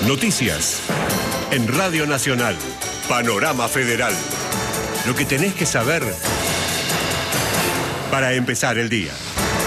Noticias. En Radio Nacional. Panorama Federal. Lo que tenés que saber para empezar el día.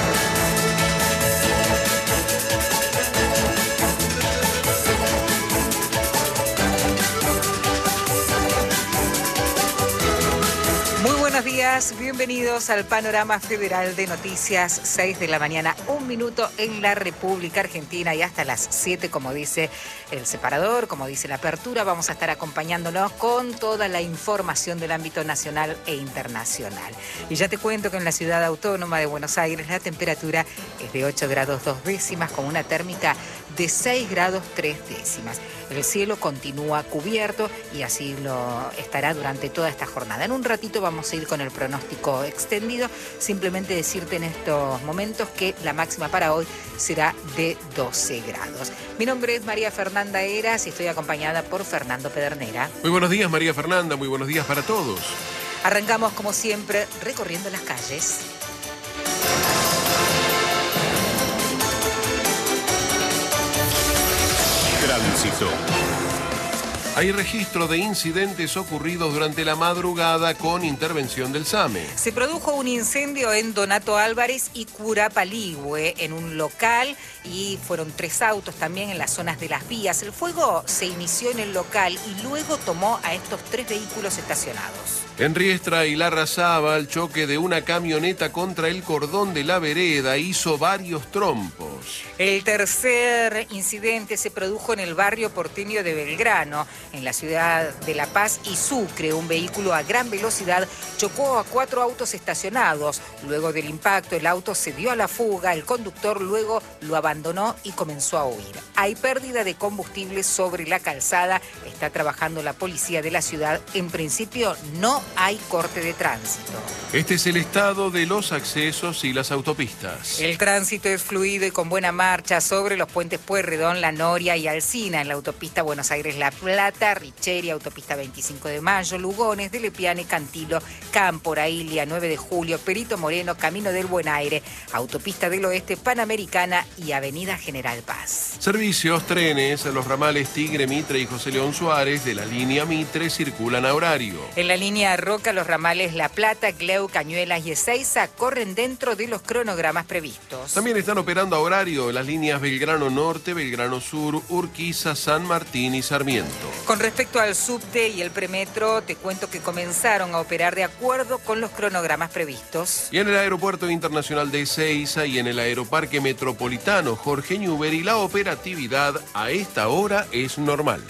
Buenos días, bienvenidos al Panorama Federal de Noticias, 6 de la mañana, 1 minuto en la República Argentina y hasta las 7, como dice el separador, como dice la apertura, vamos a estar acompañándonos con toda la información del ámbito nacional e internacional. Y ya te cuento que en la ciudad autónoma de Buenos Aires la temperatura es de 8 grados 2 décimas con una térmica de 6 grados 3 décimas. El cielo continúa cubierto y así lo estará durante toda esta jornada. En un ratito vamos a ir con el pronóstico extendido. Simplemente decirte en estos momentos que la máxima para hoy será de 12 grados. Mi nombre es María Fernanda Heras y estoy acompañada por Fernando Pedernera. Muy buenos días, María Fernanda. Muy buenos días para todos. Arrancamos, como siempre, recorriendo las calles. Tránsito. Hay registro de incidentes ocurridos durante la madrugada con intervención del SAME. Se produjo un incendio en Donato Álvarez y Curapaligüe en un local y fueron 3 autos también en las zonas de las vías. El fuego se inició en el local y luego tomó a estos 3 vehículos estacionados. En Riestra y Larrazábal, el choque de una camioneta contra el cordón de la vereda hizo varios trompos. El tercer incidente se produjo en el barrio porteño de Belgrano, en la ciudad de La Paz y Sucre. Un vehículo a gran velocidad chocó a 4 autos estacionados. Luego del impacto, el auto se dio a la fuga. El conductor luego lo abandonó y comenzó a huir. Hay pérdida de combustible sobre la calzada. Está trabajando la policía de la ciudad. En principio, no hay corte de tránsito. Este es el estado de los accesos y las autopistas. El tránsito es fluido y con buena marcha sobre los puentes Pueyrredón, La Noria y Alsina, en la autopista Buenos Aires-La Plata, Richeri, autopista 25 de Mayo, Lugones, de Lepiane, Cantilo, Cámpora, Ilia, 9 de Julio, Perito Moreno, Camino del Buen Aire, autopista del Oeste, Panamericana y Avenida General Paz. Servicios, trenes, los ramales Tigre, Mitre y José León Suárez de la línea Mitre circulan a horario. En la línea Roca, los ramales La Plata, Cleu, Cañuelas y Ezeiza corren dentro de los cronogramas previstos. También están operando a horario las líneas Belgrano Norte, Belgrano Sur, Urquiza, San Martín y Sarmiento. Con respecto al subte y el premetro, te cuento que comenzaron a operar de acuerdo con los cronogramas previstos. Y en el Aeropuerto Internacional de Ezeiza y en el Aeroparque Metropolitano Jorge Newbery, la operatividad a esta hora es normal.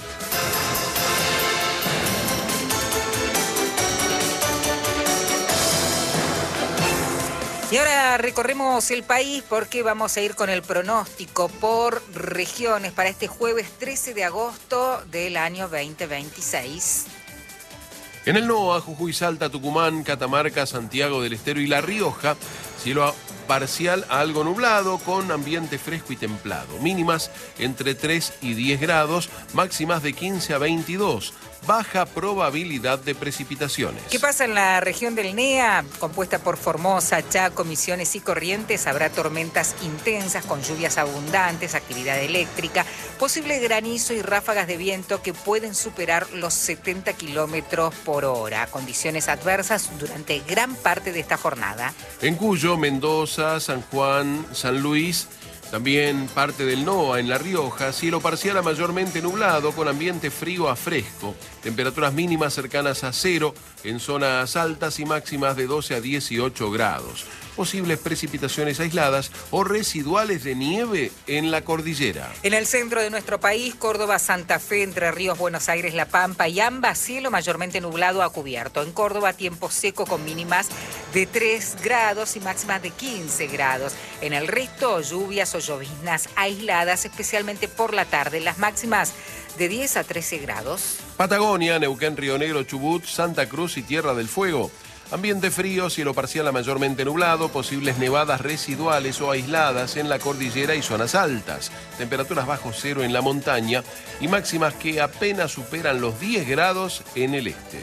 Y ahora recorremos el país porque vamos a ir con el pronóstico por regiones para este jueves 13 de agosto del año 2026. En el NOA, Jujuy, Salta, Tucumán, Catamarca, Santiago del Estero y La Rioja, cielo parcial a algo nublado con ambiente fresco y templado. Mínimas entre 3 y 10 grados, máximas de 15 a 22. Baja probabilidad de precipitaciones. ¿Qué pasa en la región del NEA? Compuesta por Formosa, Chaco, Misiones y Corrientes, habrá tormentas intensas con lluvias abundantes, actividad eléctrica, posible granizo y ráfagas de viento que pueden superar los 70 kilómetros por hora. Condiciones adversas durante gran parte de esta jornada. En Cuyo, Mendoza, San Juan, San Luis, también parte del NOA en La Rioja, cielo parcial a mayormente nublado con ambiente frío a fresco. Temperaturas mínimas cercanas a 0 en zonas altas y máximas de 12 a 18 grados. Posibles precipitaciones aisladas o residuales de nieve en la cordillera. En el centro de nuestro país, Córdoba, Santa Fe, Entre Ríos, Buenos Aires, La Pampa y ambas, cielo mayormente nublado a cubierto. En Córdoba, tiempo seco con mínimas de 3 grados y máximas de 15 grados. En el resto, lluvias o lloviznas aisladas, especialmente por la tarde. Las máximas de 10 a 13 grados. Patagonia, Neuquén, Río Negro, Chubut, Santa Cruz y Tierra del Fuego. Ambiente frío, cielo parcial a mayormente nublado, posibles nevadas residuales o aisladas en la cordillera y zonas altas. Temperaturas bajo cero en la montaña y máximas que apenas superan los 10 grados en el este.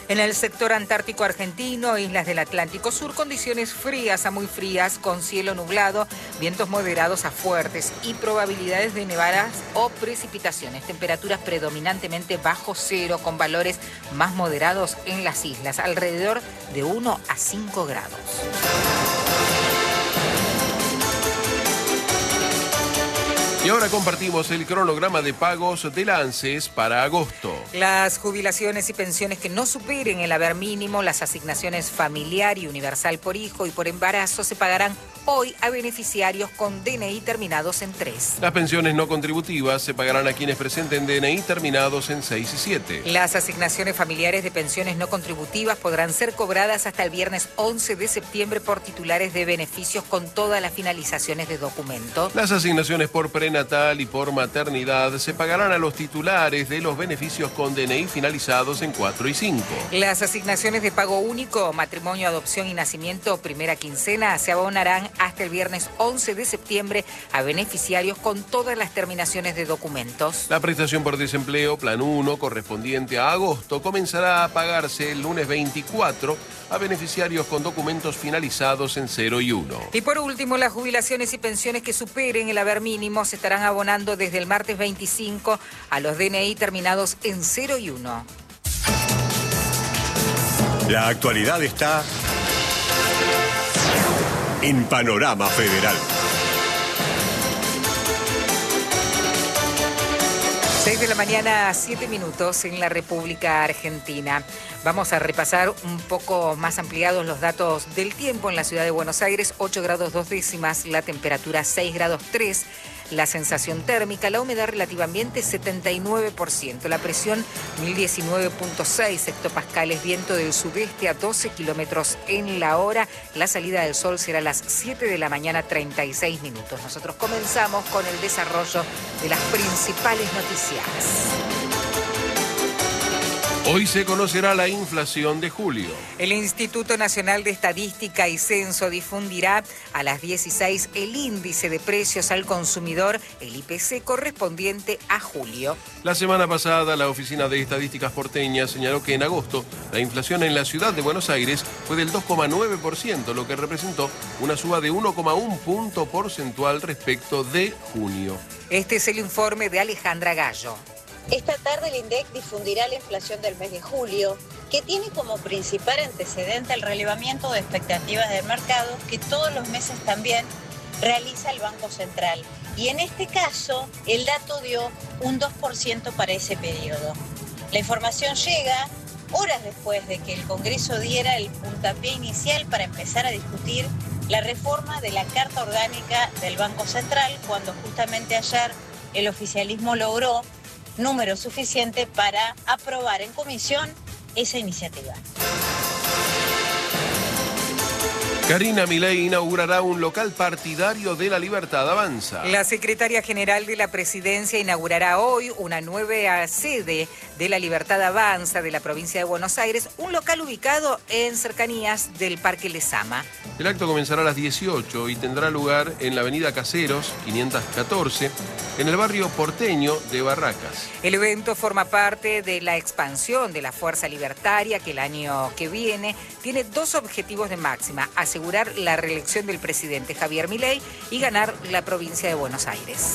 En el sector antártico argentino, islas del Atlántico Sur, condiciones frías a muy frías, con cielo nublado, vientos moderados a fuertes y probabilidades de nevadas o precipitaciones. Temperaturas predominantemente bajo cero, con valores más moderados en las islas, alrededor de 1 a 5 grados. Y ahora compartimos el cronograma de pagos del ANSES para agosto. Las jubilaciones y pensiones que no superen el haber mínimo, las asignaciones familiar y universal por hijo y por embarazo se pagarán hoy a beneficiarios con DNI terminados en 3. Las pensiones no contributivas se pagarán a quienes presenten DNI terminados en 6 y 7. Las asignaciones familiares de pensiones no contributivas podrán ser cobradas hasta el viernes 11 de septiembre por titulares de beneficios con todas las finalizaciones de documento. Las asignaciones por prenatal y por maternidad se pagarán a los titulares de los beneficios con DNI finalizados en 4 y 5. Las asignaciones de pago único, matrimonio, adopción y nacimiento, primera quincena, se abonarán hasta el viernes 11 de septiembre a beneficiarios con todas las terminaciones de documentos. La prestación por desempleo, plan 1, correspondiente a agosto, comenzará a pagarse el lunes 24 a beneficiarios con documentos finalizados en 0 y 1. Y por último, las jubilaciones y pensiones que superen el haber mínimo se estarán abonando desde el martes 25 a los DNI terminados en 0 y 1. La actualidad está en Panorama Federal. 6 de la mañana, 7 minutos en la República Argentina. Vamos a repasar un poco más ampliados los datos del tiempo en la ciudad de Buenos Aires. 8 grados 2 décimas, la temperatura 6 grados 3. La sensación térmica, la humedad relativa ambiente 79%, la presión 1019.6 hectopascales, viento del sudeste a 12 kilómetros en la hora. La salida del sol será a las 7 de la mañana, 36 minutos. Nosotros comenzamos con el desarrollo de las principales noticias. Hoy se conocerá la inflación de julio. El Instituto Nacional de Estadística y Censo difundirá a las 16 el índice de precios al consumidor, el IPC, correspondiente a julio. La semana pasada, la Oficina de Estadísticas porteña señaló que en agosto la inflación en la ciudad de Buenos Aires fue del 2,9%, lo que representó una suba de 1,1 punto porcentual respecto de junio. Este es el informe de Alejandra Gallo. Esta tarde el INDEC difundirá la inflación del mes de julio, que tiene como principal antecedente el relevamiento de expectativas del mercado que todos los meses también realiza el Banco Central. Y en este caso, el dato dio un 2% para ese periodo. La información llega horas después de que el Congreso diera el puntapié inicial para empezar a discutir la reforma de la Carta Orgánica del Banco Central, cuando justamente ayer el oficialismo logró número suficiente para aprobar en comisión esa iniciativa. Karina Milei inaugurará un local partidario de La Libertad Avanza. La secretaria general de la Presidencia inaugurará hoy una nueva sede de La Libertad Avanza de la provincia de Buenos Aires, un local ubicado en cercanías del Parque Lezama. El acto comenzará a las 18 y tendrá lugar en la avenida Caseros, 514, en el barrio porteño de Barracas. El evento forma parte de la expansión de la Fuerza Libertaria, que el año que viene tiene dos objetivos de máxima: asegurar la reelección del presidente Javier Milei y ganar la provincia de Buenos Aires.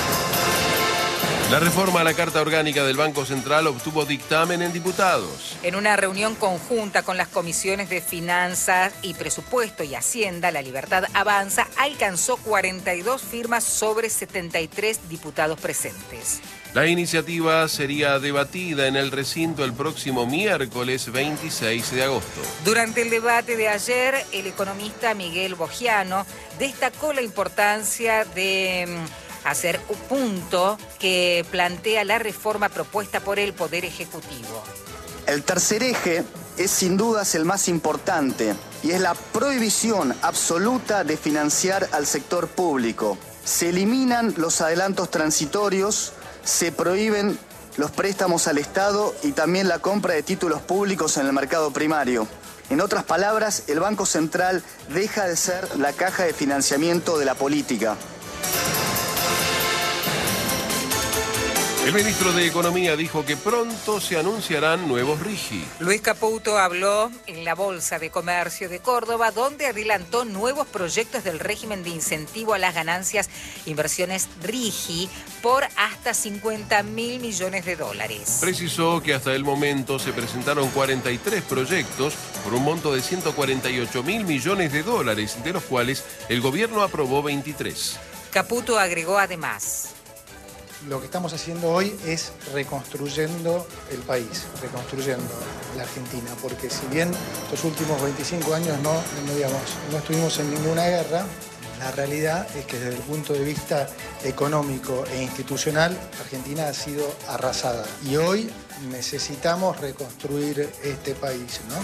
La reforma a la Carta Orgánica del Banco Central obtuvo dictamen en diputados. En una reunión conjunta con las comisiones de Finanzas y Presupuesto y Hacienda, La Libertad Avanza alcanzó 42 firmas sobre 73 diputados presentes. La iniciativa sería debatida en el recinto el próximo miércoles 26 de agosto. Durante el debate de ayer, el economista Miguel Bogiano destacó la importancia de hacer un punto que plantea la reforma propuesta por el Poder Ejecutivo. El tercer eje es sin dudas el más importante y es la prohibición absoluta de financiar al sector público. Se eliminan los adelantos transitorios, se prohíben los préstamos al Estado y también la compra de títulos públicos en el mercado primario. En otras palabras, el Banco Central deja de ser la caja de financiamiento de la política. El ministro de Economía dijo que pronto se anunciarán nuevos RIGI. Luis Caputo habló en la Bolsa de Comercio de Córdoba, donde adelantó nuevos proyectos del régimen de incentivo a las ganancias, inversiones RIGI, por hasta $50.000 millones. Precisó que hasta el momento se presentaron 43 proyectos por un monto de $148.000 millones, de los cuales el gobierno aprobó 23. Caputo agregó además: lo que estamos haciendo hoy es reconstruyendo el país, reconstruyendo la Argentina, porque si bien estos últimos 25 años no estuvimos en ninguna guerra, la realidad es que desde el punto de vista económico e institucional, Argentina ha sido arrasada. Y hoy necesitamos reconstruir este país, ¿no?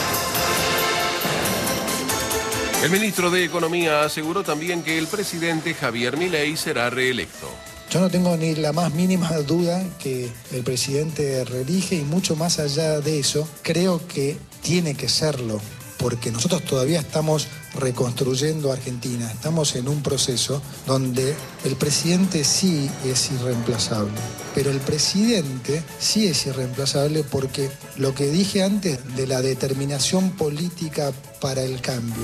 El ministro de Economía aseguró también que el presidente Javier Milei será reelecto. Yo no tengo ni la más mínima duda que el presidente reelige, y mucho más allá de eso, creo que tiene que serlo, porque nosotros todavía estamos reconstruyendo Argentina. Estamos en un proceso donde el presidente sí es irreemplazable, pero el presidente sí es irreemplazable porque lo que dije antes de la determinación política para el cambio.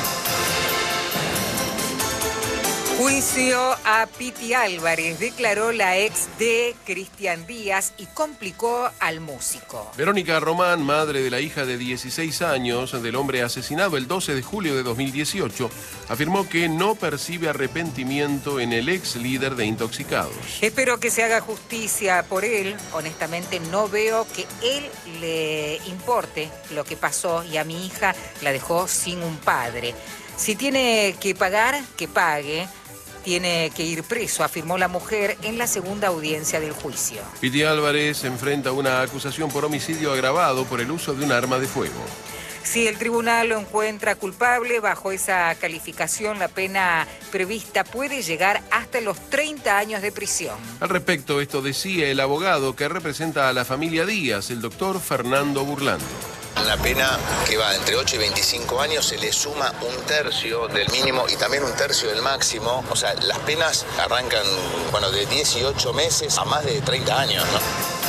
Juicio a Piti Álvarez, declaró la ex de Cristian Díaz y complicó al músico. Verónica Román, madre de la hija de 16 años del hombre asesinado el 12 de julio de 2018, afirmó que no percibe arrepentimiento en el ex líder de Intoxicados. Espero que se haga justicia por él. Honestamente no veo que él le importe lo que pasó, y a mi hija la dejó sin un padre. Si tiene que pagar, que pague. Tiene que ir preso, afirmó la mujer en la segunda audiencia del juicio. Piti Álvarez enfrenta una acusación por homicidio agravado por el uso de un arma de fuego. Si el tribunal lo encuentra culpable, bajo esa calificación, la pena prevista puede llegar hasta los 30 años de prisión. Al respecto, esto decía el abogado que representa a la familia Díaz, el doctor Fernando Burlando. Una pena que va entre 8 y 25 años, se le suma un tercio del mínimo y también un tercio del máximo. O sea, las penas arrancan, de 18 meses a más de 30 años, ¿no?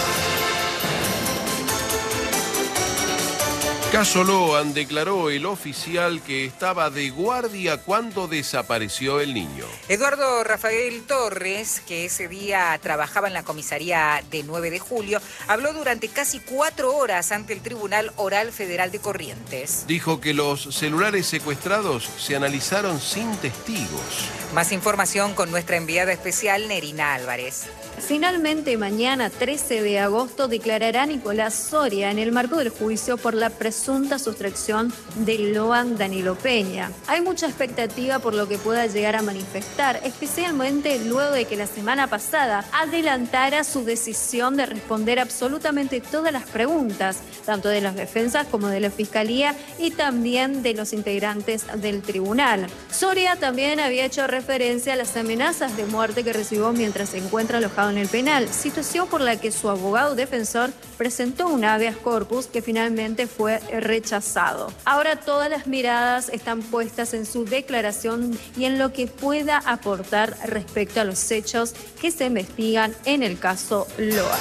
Caso Loan, declaró el oficial que estaba de guardia cuando desapareció el niño. Eduardo Rafael Torres, que ese día trabajaba en la comisaría de 9 de julio, habló durante casi 4 horas ante el Tribunal Oral Federal de Corrientes. Dijo que los celulares secuestrados se analizaron sin testigos. Más información con nuestra enviada especial, Nerina Álvarez. Finalmente, mañana 13 de agosto declarará Nicolás Soria en el marco del juicio por la presunta sustracción de Loan Danilo Peña. Hay mucha expectativa por lo que pueda llegar a manifestar, especialmente luego de que la semana pasada adelantara su decisión de responder absolutamente todas las preguntas, tanto de las defensas como de la Fiscalía y también de los integrantes del tribunal. Soria también había hecho referencia a las amenazas de muerte que recibió mientras se encuentra alojado en el penal, situación por la que su abogado defensor presentó un habeas corpus que finalmente fue rechazado. Ahora todas las miradas están puestas en su declaración y en lo que pueda aportar respecto a los hechos que se investigan en el caso Loan.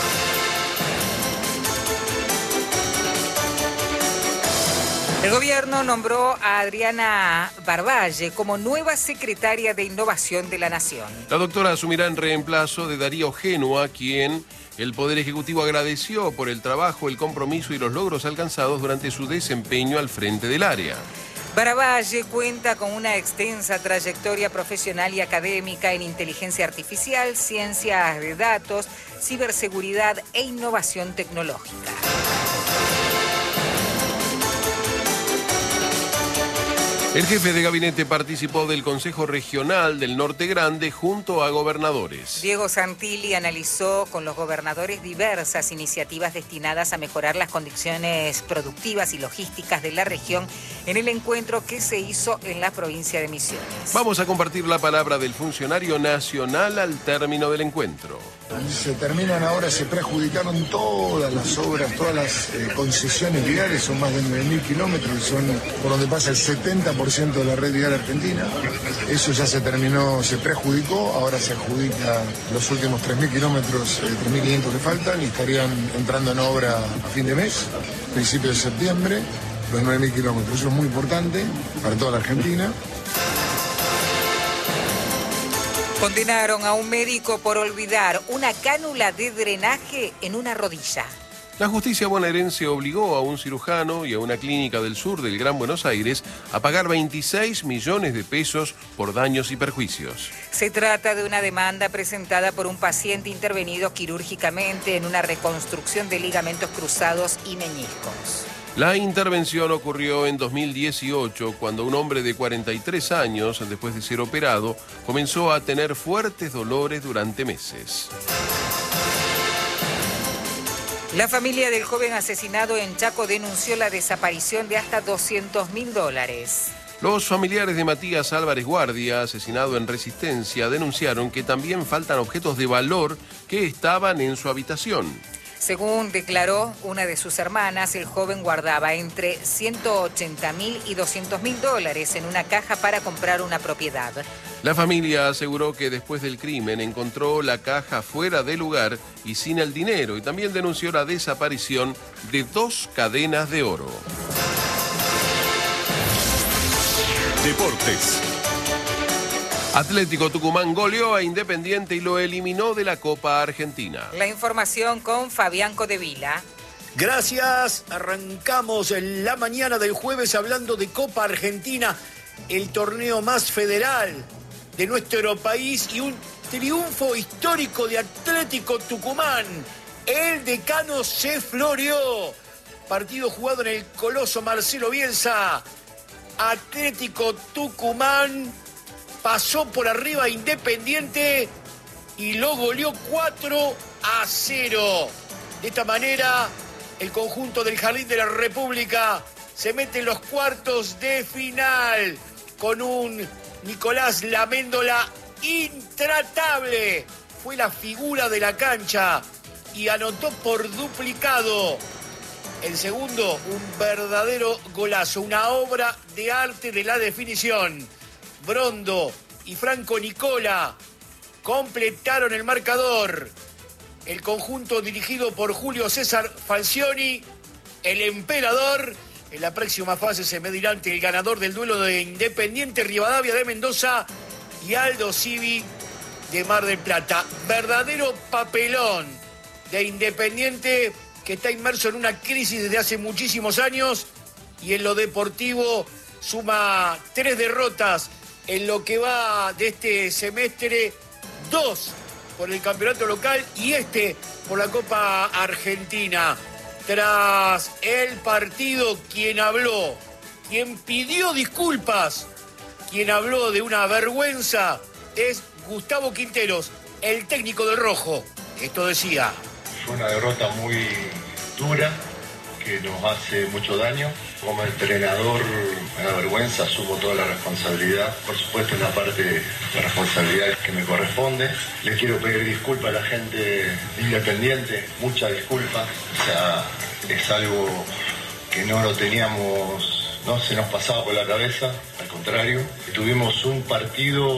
El gobierno nombró a Adriana Barballe como nueva secretaria de Innovación de la Nación. La doctora asumirá en reemplazo de Darío Génua, quien el Poder Ejecutivo agradeció por el trabajo, el compromiso y los logros alcanzados durante su desempeño al frente del área. Barballe cuenta con una extensa trayectoria profesional y académica en inteligencia artificial, ciencias de datos, ciberseguridad e innovación tecnológica. El jefe de gabinete participó del Consejo Regional del Norte Grande junto a gobernadores. Diego Santilli analizó con los gobernadores diversas iniciativas destinadas a mejorar las condiciones productivas y logísticas de la región en el encuentro que se hizo en la provincia de Misiones. Vamos a compartir la palabra del funcionario nacional al término del encuentro. Se terminan ahora, se preadjudicaron todas las obras, todas las concesiones viales, son más de 9.000 kilómetros, son por donde pasa el 70% de la red vial argentina. Eso ya se terminó, se preadjudicó, ahora se adjudica los últimos 3.000 kilómetros, 3.500 que faltan, y estarían entrando en obra a fin de mes, principio de septiembre, los 9.000 kilómetros. Eso es muy importante para toda la Argentina. Condenaron a un médico por olvidar una cánula de drenaje en una rodilla. La justicia bonaerense obligó a un cirujano y a una clínica del sur del Gran Buenos Aires a pagar 26 millones de pesos por daños y perjuicios. Se trata de una demanda presentada por un paciente intervenido quirúrgicamente en una reconstrucción de ligamentos cruzados y meñiscos. La intervención ocurrió en 2018, cuando un hombre de 43 años, después de ser operado, comenzó a tener fuertes dolores durante meses. La familia del joven asesinado en Chaco denunció la desaparición de hasta $200.000. Los familiares de Matías Álvarez Guardia, asesinado en Resistencia, denunciaron que también faltan objetos de valor que estaban en su habitación. Según declaró una de sus hermanas, el joven guardaba entre $180.000 y $200.000 en una caja para comprar una propiedad. La familia aseguró que después del crimen encontró la caja fuera de lugar y sin el dinero, y también denunció la desaparición de 2 cadenas de oro. Deportes. Atlético Tucumán goleó a Independiente y lo eliminó de la Copa Argentina. La información con Fabián Codevila. Gracias. Arrancamos en la mañana del jueves hablando de Copa Argentina, el torneo más federal de nuestro país, y un triunfo histórico de Atlético Tucumán. El decano se floreó. Partido jugado en el Coloso Marcelo Bielsa. Atlético Tucumán pasó por arriba a Independiente y lo goleó 4-0. De esta manera, el conjunto del Jardín de la República se mete en los cuartos de final con un Nicolás Laméndola intratable. Fue la figura de la cancha y anotó por duplicado. El segundo, un verdadero golazo, una obra de arte de la definición. Brondo y Franco Nicola completaron el marcador. El conjunto dirigido por Julio César Falcioni, el emperador. En la próxima fase se medirá ante el ganador del duelo de Independiente Rivadavia de Mendoza y Aldo Civi de Mar del Plata. Verdadero papelón de Independiente, que está inmerso en una crisis desde hace muchísimos años, y en lo deportivo suma 3 derrotas en lo que va de este semestre, 2 por el campeonato local y por la Copa Argentina. Tras el partido, quien habló, quien pidió disculpas, quien habló de una vergüenza, es Gustavo Quinteros, el técnico del Rojo. Esto decía: fue una derrota muy dura, que nos hace mucho daño. Como entrenador, me da vergüenza, asumo toda la responsabilidad. Por supuesto, en la parte de responsabilidad que me corresponde. Le quiero pedir disculpas a la gente de Independiente, muchas disculpas. O sea, es algo que no lo teníamos, no se nos pasaba por la cabeza, al contrario. Tuvimos un partido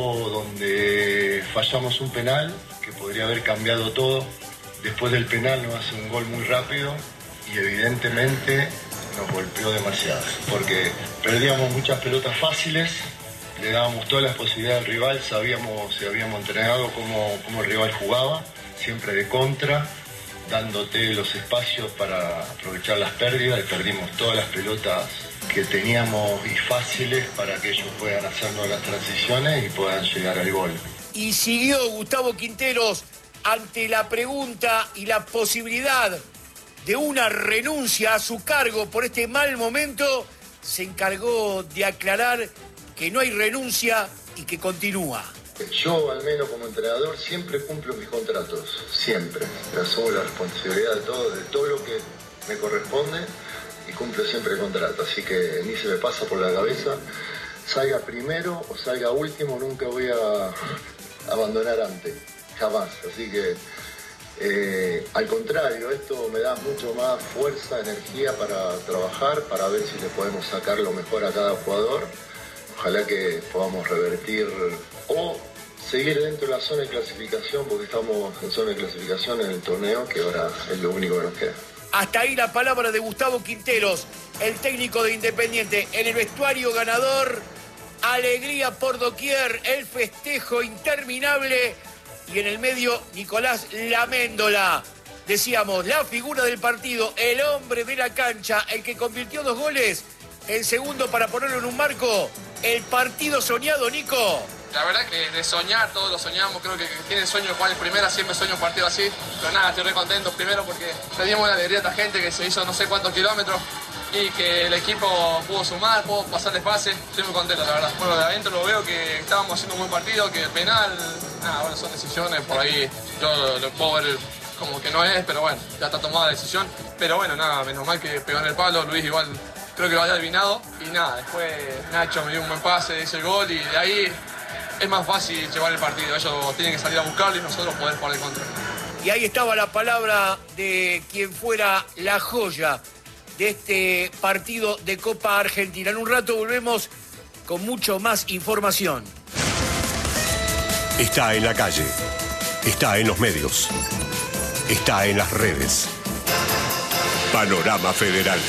donde fallamos un penal que podría haber cambiado todo. Después del penal nos hace un gol muy rápido y evidentemente nos golpeó demasiado, porque perdíamos muchas pelotas fáciles, le dábamos todas las posibilidades al rival, habíamos entrenado cómo el rival jugaba, siempre de contra, dándote los espacios para aprovechar las pérdidas, y perdimos todas las pelotas que teníamos y fáciles para que ellos puedan hacernos las transiciones y puedan llegar al gol. Y siguió Gustavo Quinteros ante la pregunta y la posibilidad de una renuncia a su cargo por este mal momento. Se encargó de aclarar que no hay renuncia y que continúa. Yo, al menos como entrenador, siempre cumplo mis contratos, siempre. Asumo la responsabilidad de todo lo que me corresponde y cumplo siempre el contrato. Así que ni se me pasa por la cabeza, salga primero o salga último, nunca voy a abandonar antes, jamás. Así que Al contrario, esto me da mucho más fuerza, energía para trabajar, para ver si le podemos sacar lo mejor a cada jugador. Ojalá que podamos revertir o seguir dentro de la zona de clasificación, porque estamos en zona de clasificación en el torneo, que ahora es lo único que nos queda. Hasta ahí la palabra de Gustavo Quinteros, el técnico de Independiente. En el vestuario ganador, alegría por doquier, el festejo interminable. Y en el medio, Nicolás Laméndola. Decíamos, la figura del partido, el hombre de la cancha, el que convirtió 2 goles. El segundo, para ponerlo en un marco, el partido soñado, Nico. La verdad que de soñar, todos lo soñamos, creo que tiene sueño de jugar en primera, siempre sueño un partido así. Pero nada, estoy re contento primero porque le dimos una alegría a esta gente que se hizo no sé cuántos kilómetros y que el equipo pudo sumar, pudo pasar de fase. Estoy muy contento, la verdad. Bueno, de adentro lo veo que estábamos haciendo un buen partido, que el penal, nada, bueno, son decisiones, por ahí yo lo puedo ver como que no es, pero bueno, ya está tomada la decisión. Pero bueno, nada, menos mal que pegó en el palo, Luis igual creo que lo había adivinado. Y nada, después Nacho me dio un buen pase, hizo el gol y de ahí es más fácil llevar el partido. Ellos tienen que salir a buscarlo y nosotros poder jugar de contra. Y ahí estaba la palabra de quien fuera la joya de este partido de Copa Argentina. En un rato volvemos con mucho más información. Está en la calle, está en los medios, está en las redes. Panorama Federal.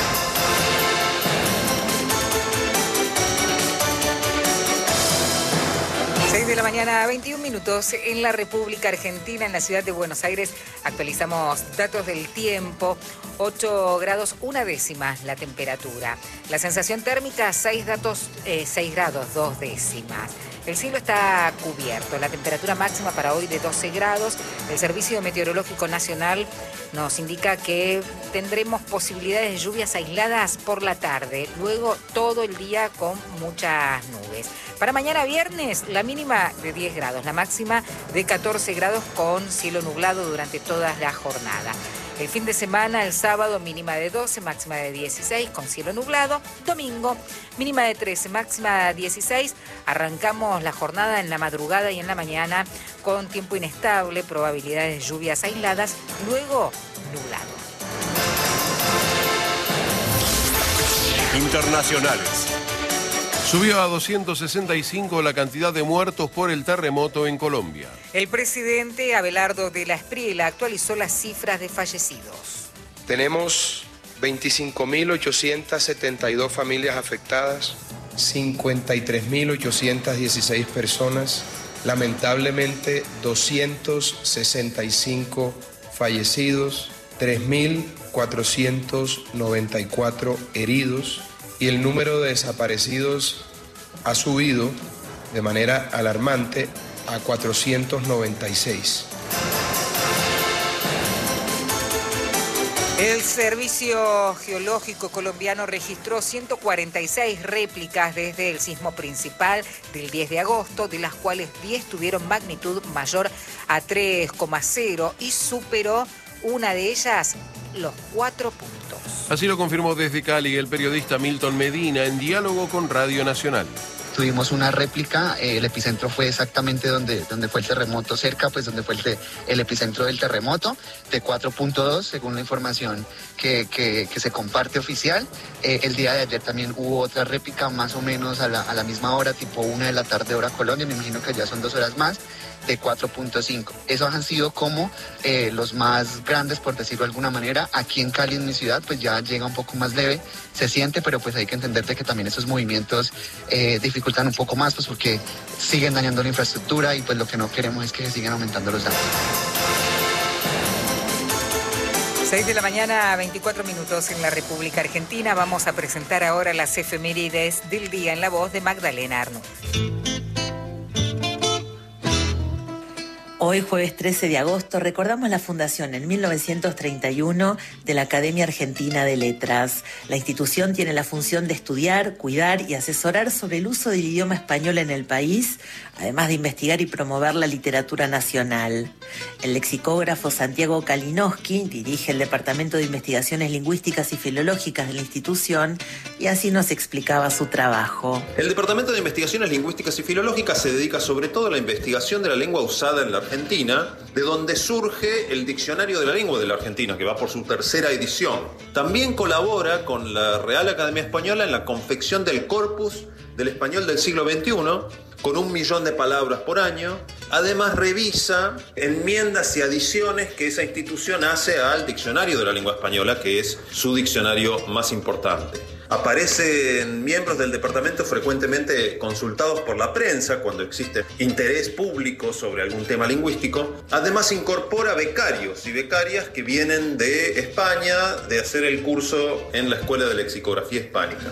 6 de la mañana, 21 minutos en la República Argentina, en la ciudad de Buenos Aires. Actualizamos datos del tiempo. 8 grados, 1 décima la temperatura. La sensación térmica, 6 grados, 2 décimas. El cielo está cubierto. La temperatura máxima para hoy de 12 grados. El Servicio Meteorológico Nacional nos indica que tendremos posibilidades de lluvias aisladas por la tarde. Luego todo el día con muchas nubes. Para mañana viernes, la mínima de 10 grados, la máxima de 14 grados con cielo nublado durante toda la jornada. El fin de semana, el sábado, mínima de 12, máxima de 16 con cielo nublado. Domingo, mínima de 13, máxima de 16. Arrancamos la jornada en la madrugada y en la mañana con tiempo inestable, probabilidades de lluvias aisladas, luego nublado. Internacionales. Subió a 265 la cantidad de muertos por el terremoto en Colombia. El presidente Abelardo de la Espriella actualizó las cifras de fallecidos. Tenemos 25.872 familias afectadas, 53.816 personas, lamentablemente 265 fallecidos, 3.494 heridos. Y el número de desaparecidos ha subido de manera alarmante a 496. El Servicio Geológico Colombiano registró 146 réplicas desde el sismo principal del 10 de agosto, de las cuales 10 tuvieron magnitud mayor a 3,0 y superó una de ellas los 4 puntos. Así lo confirmó desde Cali el periodista Milton Medina en diálogo con Radio Nacional. Tuvimos una réplica, el epicentro fue exactamente donde fue el terremoto, cerca pues donde fue el epicentro del terremoto, de 4.2 según la información que se comparte oficial. El día de ayer también hubo otra réplica más o menos a la misma hora, tipo 1 de la tarde hora Colombia, me imagino que ya son 2 horas más, de 4.5. Esos han sido como los más grandes, por decirlo de alguna manera. Aquí en Cali, en mi ciudad, pues ya llega un poco más leve, se siente, pero pues hay que entender que también esos movimientos dificultan un poco más, pues porque siguen dañando la infraestructura y pues lo que no queremos es que se sigan aumentando los daños. 6 de la mañana, 24 minutos en la República Argentina. Vamos a presentar ahora las efemérides del día en la voz de Magdalena Arnú. Hoy, jueves 13 de agosto, recordamos la fundación en 1931 de la Academia Argentina de Letras. La institución tiene la función de estudiar, cuidar y asesorar sobre el uso del idioma español en el país, además de investigar y promover la literatura nacional. El lexicógrafo Santiago Kalinowski dirige el Departamento de Investigaciones Lingüísticas y Filológicas de la institución y así nos explicaba su trabajo. El Departamento de Investigaciones Lingüísticas y Filológicas se dedica sobre todo a la investigación de la lengua usada en la Argentina, de donde surge el Diccionario de la Lengua de la Argentina, que va por su tercera edición. También colabora con la Real Academia Española en la confección del corpus del español del siglo XXI, con 1 millón de palabras por año. Además revisa enmiendas y adiciones que esa institución hace al Diccionario de la Lengua Española, que es su diccionario más importante. Aparecen miembros del departamento frecuentemente consultados por la prensa cuando existe interés público sobre algún tema lingüístico. Además incorpora becarios y becarias que vienen de España de hacer el curso en la Escuela de Lexicografía Hispánica.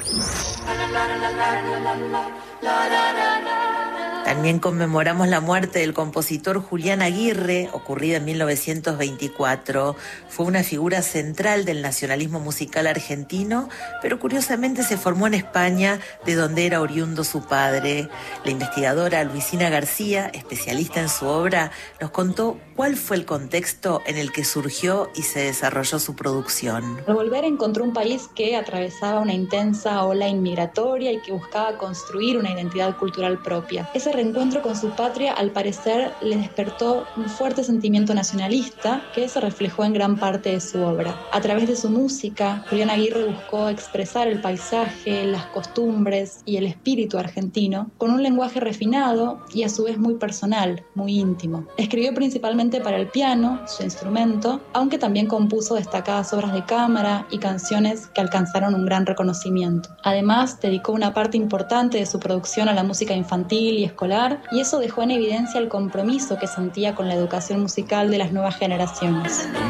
También conmemoramos la muerte del compositor Julián Aguirre, ocurrida en 1924. Fue una figura central del nacionalismo musical argentino, pero curiosamente se formó en España, de donde era oriundo su padre. La investigadora Luisina García, especialista en su obra, nos contó cuál fue el contexto en el que surgió y se desarrolló su producción. Al volver encontró un país que atravesaba una intensa ola inmigratoria y que buscaba construir una identidad cultural propia. Ese reencuentro con su patria, al parecer, le despertó un fuerte sentimiento nacionalista que se reflejó en gran parte de su obra. A través de su música, Julián Aguirre buscó expresar el paisaje, las costumbres y el espíritu argentino con un lenguaje refinado y a su vez muy personal, muy íntimo. Escribió principalmente para el piano, su instrumento, aunque también compuso destacadas obras de cámara y canciones que alcanzaron un gran reconocimiento. Además, dedicó una parte importante de su producción a la música infantil y escolar, y eso dejó en evidencia el compromiso que sentía con la educación musical de las nuevas generaciones.